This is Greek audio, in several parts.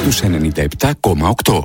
στους 97,8.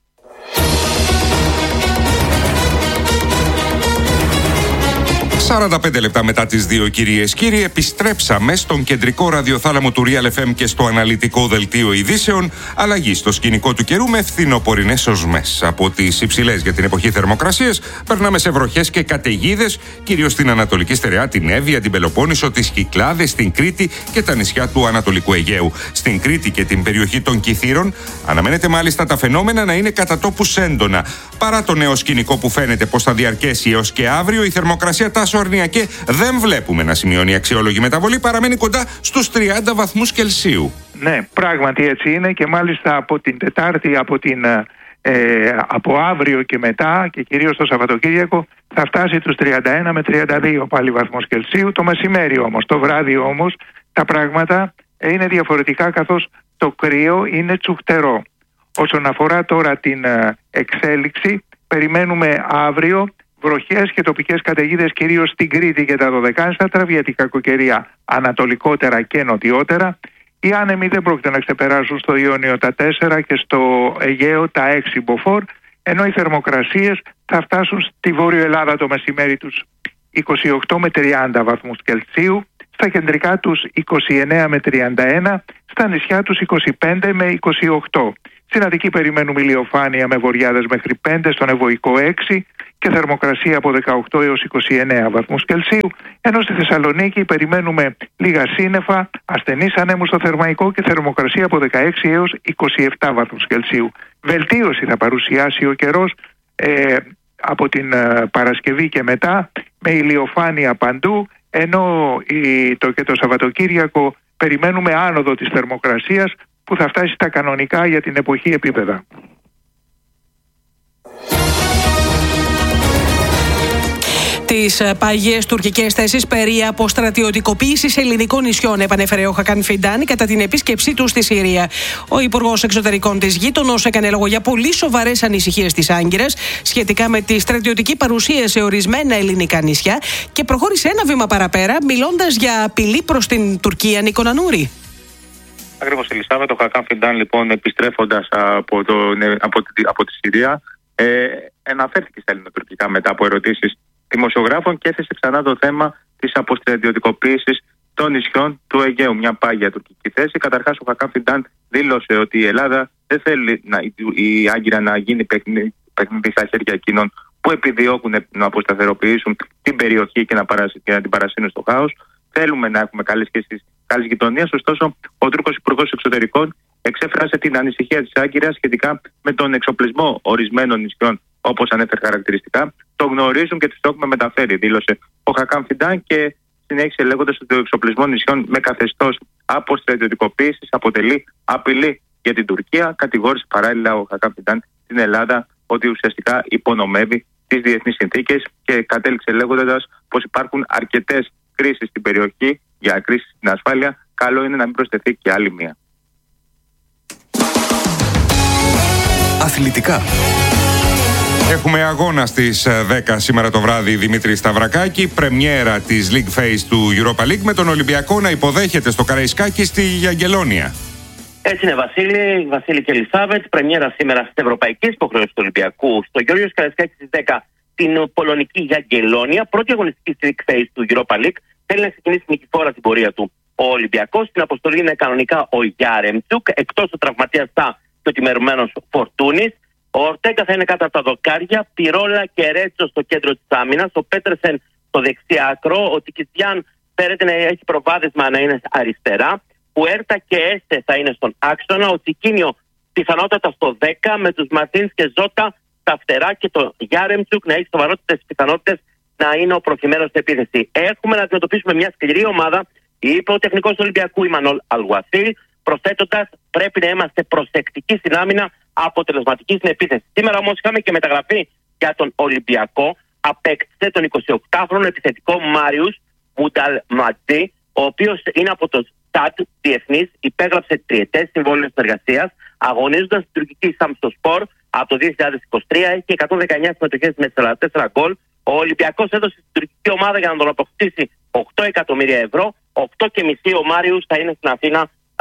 45 λεπτά μετά τις 2, κυρίες κύριοι, επιστρέψαμε στον κεντρικό ραδιοθάλαμο του Real FM και στο αναλυτικό δελτίο ειδήσεων. Αλλαγή στο σκηνικό του καιρού με φθινοπορεινές οσμές. Από τις υψηλές για την εποχή θερμοκρασίες, περνάμε σε βροχές και καταιγίδες, κυρίως στην Ανατολική Στερεά, την Εύβοια, την Πελοπόννησο, τις Κυκλάδες, την Κρήτη και τα νησιά του Ανατολικού Αιγαίου. Στην Κρήτη και την περιοχή των Κιθήρων, αναμένεται μάλιστα τα φαινόμενα να είναι κατά τόπους έντονα. Παρά το νέο σκηνικό που φαίνεται πως θα διαρκέσει έως και αύριο, η θερμοκρασία ορνία και δεν βλέπουμε να σημειώνει αξιόλογη μεταβολή, παραμένει κοντά στους 30 βαθμούς Κελσίου. Ναι, πράγματι έτσι είναι και μάλιστα από την Τετάρτη, από αύριο και μετά και κυρίως το Σαββατοκύριακο θα φτάσει τους 31 με 32 πάλι βαθμούς Κελσίου. Το μεσημέρι όμως, το βράδυ όμως τα πράγματα είναι διαφορετικά, καθώς το κρύο είναι τσουχτερό. Όσον αφορά τώρα την εξέλιξη, περιμένουμε αύριο βροχές και τοπικές καταιγίδες κυρίως στην Κρήτη και τα Δωδεκάνηστατρα, γιατί η κακοκαιρία ανατολικότερα και νοτιότερα. Οι άνεμοι δεν πρόκειται να ξεπεράσουν στο Ιόνιο τα 4 και στο Αιγαίο τα 6 μποφόρ, ενώ οι θερμοκρασίες θα φτάσουν στη Βόρειο Ελλάδα το μεσημέρι τους 28 με 30 βαθμούς Κελσίου, στα κεντρικά τους 29 με 31, στα νησιά τους 25 με 28. Στην Αττική περιμένουμε ηλιοφάνεια με βοριάδες μέχρι 5, στον Ευωικό 6 και θερμοκρασία από 18 έως 29 βαθμούς Κελσίου, ενώ στη Θεσσαλονίκη περιμένουμε λίγα σύννεφα, ασθενείς ανέμους στο Θερμαϊκό και θερμοκρασία από 16 έως 27 βαθμούς Κελσίου. Βελτίωση θα παρουσιάσει ο καιρός από την Παρασκευή και μετά, με ηλιοφάνεια παντού, ενώ και το Σαββατοκύριακο περιμένουμε άνοδο της θερμοκρασίας που θα φτάσει στα κανονικά για την εποχή επίπεδα. Τις πάγιες τουρκικές θέσεις περί αποστρατιωτικοποίησης ελληνικών νησιών επανέφερε ο Χακάν Φιντάν κατά την επίσκεψή του στη Συρία. Ο Υπουργός Εξωτερικών της γείτονος έκανε λόγο για πολύ σοβαρές ανησυχίες της Άγκυρας σχετικά με τη στρατιωτική παρουσία σε ορισμένα ελληνικά νησιά και προχώρησε ένα βήμα παραπέρα, μιλώντας για απειλή προς την Τουρκία. Νίκο Νανούρη. Ακριβώς, Ελισάβετ, ο Χακάν Φιντάν, λοιπόν, επιστρέφοντας από τη Συρία, αναφέρθηκε στα ελληνοτουρκικά μετά από ερωτήσεις δημοσιογράφων και έθεσε ξανά το θέμα της αποστρατιωτικοποίησης των νησιών του Αιγαίου. Μια πάγια τουρκική θέση. Καταρχάς, ο Χακάν Φιντάν δήλωσε ότι η Ελλάδα δεν θέλει η Άγκυρα να γίνει παιχνίδι στα χέρια εκείνων που επιδιώκουν να αποσταθεροποιήσουν την περιοχή και να την παρασύνουν στο χάος. Θέλουμε να έχουμε καλές σχέσεις, καλής γειτονίας. Ωστόσο, ο Τούρκος Υπουργός Εξωτερικών εξέφρασε την ανησυχία της Άγκυρας σχετικά με τον εξοπλισμό ορισμένων νησιών, όπως ανέφερε χαρακτηριστικά. Το γνωρίζουν και τους το έχουμε μεταφέρει, δήλωσε ο Χακάν Φιντάν και συνέχισε λέγοντας ότι ο εξοπλισμός νησιών με καθεστώς αποστρατιωτικοποίησης αποτελεί απειλή για την Τουρκία. Κατηγόρησε παράλληλα ο Χακάν Φιντάν την Ελλάδα ότι ουσιαστικά υπονομεύει τις διεθνείς συνθήκες και κατέληξε λέγοντας πως υπάρχουν αρκετές κρίσεις στην περιοχή για κρίσεις στην ασφάλεια. Καλό είναι να μην προσθεθεί και άλλη μία. Αθλητικά. Έχουμε αγώνα στις 10 σήμερα το βράδυ, Δημήτρη Σταυρακάκη, πρεμιέρα της League Phase του Europa League, με τον Ολυμπιακό να υποδέχεται στο Καραϊσκάκι στη Αγγελώνια. Έτσι είναι, Βασίλη και Ελισάβετ. Πρεμιέρα σήμερα στις ευρωπαϊκές υποχρεώσεις του Ολυμπιακού στο Γεώργιος Καραϊσκάκη στις 10 την πολωνική Γιαγγελόνια. Πρώτη αγωνιστική στη League Phase του Europa League. Θέλει να ξεκινήσει νικηφόρα την πορεία του ο Ολυμπιακός. Στην αποστολή είναι κανονικά ο Γιάρεμτσουκ, εκτός ο τραυματίας και ο τιμωρημένος Φορτούνης. Ο Ορτέγκα θα είναι κάτω από τα δοκάρια, Πυρόλα και Ρέτσο στο κέντρο της άμυνας, ο Πέτρεσεν στο δεξί άκρο, ο Τικιστιάν φέρεται να έχει προβάδισμα να είναι αριστερά, Πουέρτα και Έστε θα είναι στον άξονα, ο Τσικίνιο πιθανότατα στο 10, με τους Μαρτίνς και Ζώτα στα φτερά και το Γιάρεμτσουκ να έχει σοβαρότητες πιθανότητες να είναι ο προκειμένος στην επίθεση. Έχουμε να αντιμετωπίσουμε μια σκληρή ομάδα, είπε ο τεχνικός του Ολυμπιακού Ιμανόλ Αλγουασίλ, προσθέτοντας πρέπει να είμαστε προσεκτικοί στην άμυνα, αποτελεσματική στην επίθεση. Σήμερα όμως είχαμε και μεταγραφή για τον Ολυμπιακό. Απέκτησε τον 28χρονο επιθετικό Μάριους Μουνταλματζή, ο οποίος είναι από το ΣΤΑΤ διεθνής, υπέγραψε τριετές συμβόλαιο συνεργασίας, αγωνίζοντας στην τουρκική Σαμσοσπορ από το 2023, έχει 119 συμμετοχές με 44 γκολ. Ο Ολυμπιακός έδωσε στην τουρκική ομάδα για να τον αποκτήσει 8 εκατομμύρια ευρώ, 8,5 ο Μάριους θα είναι στην Αθήνα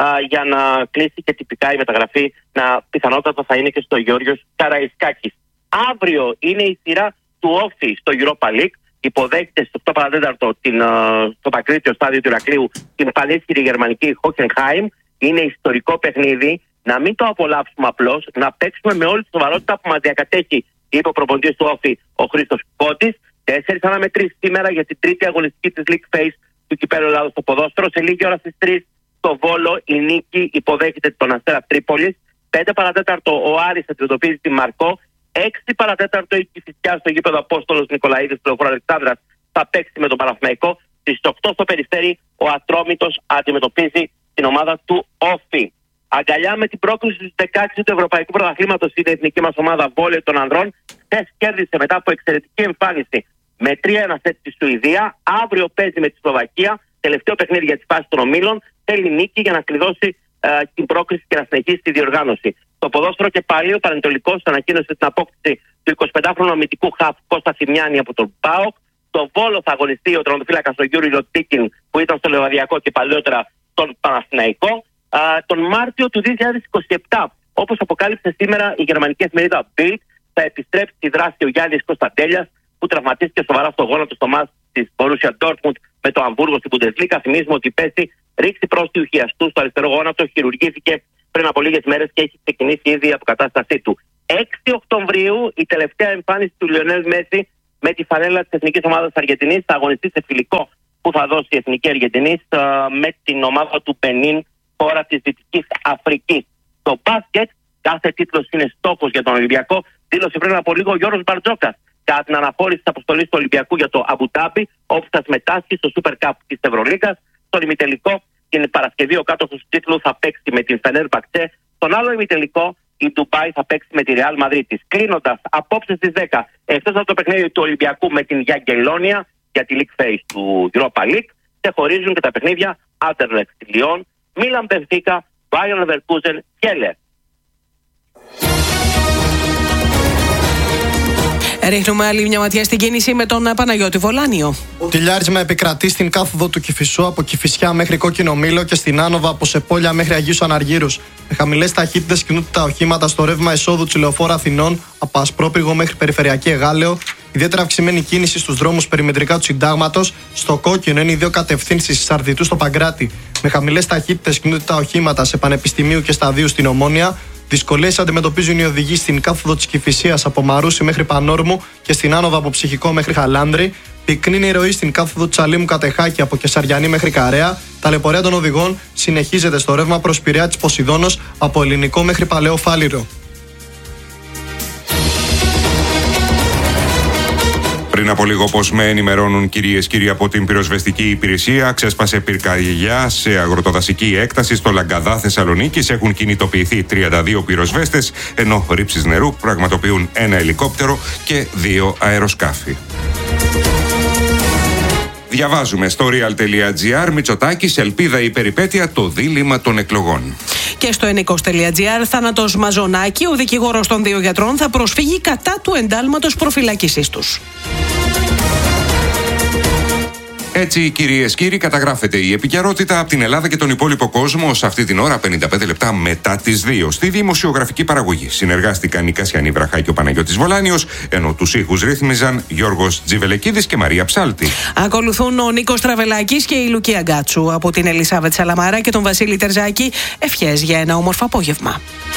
για να κλείσει και τυπικά η μεταγραφή. Πιθανότατα θα είναι και στο Γιώργος Καραϊσκάκης. Αύριο είναι η σειρά του Όφη στο Europa League. Υποδέχεται στο 8 παρατέταρτο στο Πακρίτιο στάδιο του Ηρακλείου την πανίσχυρη γερμανική Hoffenheim. Είναι ιστορικό παιχνίδι. Να μην το απολαύσουμε απλώς, να παίξουμε με όλη τη σοβαρότητα που μας διακατέχει, είπε ο προπονητής του Όφη, ο Χρήστος Κώτης. 4 αναμετρήσεις σήμερα για την τρίτη αγωνιστική της League Phase του Κυπέλλου Ελλάδος στο ποδόσφαιρο. Σε λίγη ώρα στις 3 στο Βόλο η Νίκη υποδέχεται τον Αστέρα Τρίπολης. 5 παρατέταρτο ο Άρης αντιμετωπίζει τη Μαρκό. 6 παρατέταρτο η Κηφισιά στο γήπεδο Απόστολος Νικολαίδης του Λεωφόρου Αλεξάνδρας θα παίξει με τον Παναθηναϊκό. Στις 8 στο Περιστέρι ο Ατρόμητος αντιμετωπίζει την ομάδα του Όφη. Αγκαλιά με την πρόκληση στους 16 του Ευρωπαϊκού Πρωταθλήματος είναι η εθνική μας ομάδα βόλεϊ των ανδρών. Χθες κέρδισε μετά από εξαιρετική εμφάνιση με 3-1 σετ τη Σουηδία. Αύριο παίζει με τη Σλοβακία. Τελευταίο παιχνίδι για τη φάση των ομίλων. Θέλει νίκη για να κλειδώσει την πρόκληση και να συνεχίσει τη διοργάνωση. Στο ποδόσφαιρο και πάλι ο Πανετολικός ανακοίνωσε την απόκτηση του 25χρονου αμυντικού χαφ Κώστα Θημιάνη από τον ΠΑΟΚ. Στο Βόλο θα αγωνιστεί ο τερματοφύλακας ο Γιούρι Λοτίκιν που ήταν στο Λεβαδιακό και παλαιότερα στον Παναθηναϊκό. Τον Μάρτιο του 2027, όπως αποκάλυψε σήμερα η γερμανική εφημερίδα Bild, θα επιστρέψει στη δράση ο Γιάννης Κωνσταντέλιας που τραυματίστηκε σοβαρά στο γόνατο στο μάτς της Borussia Dortmund με το Αμβούργο στην Bundesliga. Θυμίζουμε ότι πέσει ρήξη πρόστιου χιαστού στο αριστερό γόνατο, χειρουργήθηκε πριν από λίγες μέρες και έχει ξεκινήσει ήδη η αποκατάστασή του. 6 Οκτωβρίου η τελευταία εμφάνιση του Λιονέλ Μέση με τη φανέλα της Εθνικής Ομάδας Αργεντινής. Θα αγωνιστεί σε φιλικό που θα δώσει η Εθνική Αργεντινής με την ομάδα του Μπενίν, χώρα της Δυτικής Αφρικής. Στο μπάσκετ, κάθε τίτλος είναι στόχος για τον Ολυμπιακό, δήλωσε πριν από λίγο ο Γιώργος Μπαρτζόκας κατά την αναχώρηση της αποστολής του Ολυμπιακού για το Αμπουντάμπι, όπου θα συμμετάσχει στο Super Cup της Ευρωλίγκας. Στον ημιτελικό, την Παρασκευή, ο κάτοχος του τίτλου θα παίξει με την Φενέρμπαχτσε. Στον άλλο ημιτελικό, η Ντουμπάι θα παίξει με τη Ρεάλ Μαδρίτης. Κλείνοντας, απόψε στις 10, εκτός από το παιχνίδι του Ολυμπιακού με την Γιαγκελόνια για τη League Phase του Europa League, ξεχωρίζουν και τα παιχνίδια Anderlecht Λιόν, Μίλαν Μπενφίκα, Μπάιερν Λεβερκούζεν και Λε. Ρίχνουμε άλλη μια ματιά στην κίνηση με τον Παναγιώτη Βολάνιο. Τηλιάρισμα επικρατεί στην κάθοδο του Κηφισού από Κηφισιά μέχρι Κόκκινο Μήλο και στην Άνοβα από Σεπόλια μέχρι Αγίους Αναργύρους. Με χαμηλές ταχύτητες κινούνται τα οχήματα στο ρεύμα εισόδου του Λεωφόρου Αθηνών από Ασπρόπυργο μέχρι Περιφερειακή Εγάλεο. Ιδιαίτερα αυξημένη κίνηση στους δρόμους περιμετρικά του Συντάγματος. Στο Κόκκινο είναι οι δύο κατευθύνσεις της Αρδιτού στο Παγκράτη. Με χαμηλές ταχύτητες κινούνται τα οχήματα σε Πανεπιστημίου και Σταδίου στην Ομόνια. Δυσκολίες αντιμετωπίζουν οι οδηγοί στην κάθοδο της Κηφισίας από Μαρούσι μέχρι Πανόρμου και στην Άνοβα από Ψυχικό μέχρι Χαλάνδρη. Πυκνή είναι η ροή στην κάθοδο της Αλήμου Κατεχάκη από Κεσαριανή μέχρι Καρέα. Ταλαιπωρία των οδηγών συνεχίζεται στο ρεύμα προς Πειραιά της Ποσειδώνος από Ελληνικό μέχρι Παλαιό Φάληρο. Πριν από λίγο, όπως με ενημερώνουν κυρίες και κύριοι από την πυροσβεστική υπηρεσία, ξέσπασε πυρκαγιά σε αγροτοδασική έκταση στο Λαγκαδά Θεσσαλονίκης. Έχουν κινητοποιηθεί 32 πυροσβέστες, ενώ ρήψεις νερού πραγματοποιούν ένα ελικόπτερο και 2 αεροσκάφη. Διαβάζουμε στο real.gr, Μητσοτάκης, ελπίδα ή περιπέτεια, το δίλημμα των εκλογών. Και στο ενικός.gr, Θάνατος Μαζονάκη, ο δικηγόρος των 2 γιατρών, θα προσφύγει κατά του εντάλματος προφυλάκησής τους. Έτσι, κυρίες και κύριοι, καταγράφεται η επικαιρότητα από την Ελλάδα και τον υπόλοιπο κόσμο σε αυτή την ώρα, 55 λεπτά μετά τις 2. Στη δημοσιογραφική παραγωγή συνεργάστηκαν η Κασιανή Βραχά και ο Παναγιώτης Βολάνιος, ενώ τους ήχους ρύθμιζαν Γιώργος Τζιβελεκίδης και Μαρία Ψάλτη. Ακολουθούν ο Νίκος Τραβελάκης και η Λουκία Γκάτσου. Από την Ελισάβετ Σαλαμάρα και τον Βασίλη Τερζάκη, ευχές για ένα όμορφο απόγευμα.